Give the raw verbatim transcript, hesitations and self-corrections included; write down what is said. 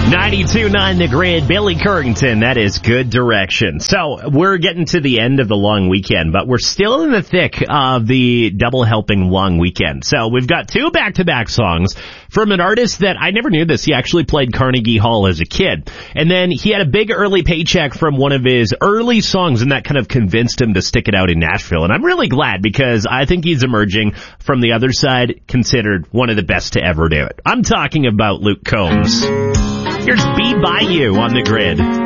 ninety-two point nine The Grid, Billy Currington, that is Good Direction. So, we're getting to the end of the long weekend, but we're still in the thick of the double helping long weekend. So, we've got two back-to-back songs from an artist that I never knew this. He actually played Carnegie Hall as a kid. And then he had a big early paycheck from one of his early songs, and that kind of convinced him to stick it out in Nashville. And I'm really glad, because I think he's emerging from the other side, considered one of the best to ever do it. I'm talking about Luke Combs. Here's Be By You on The Grid.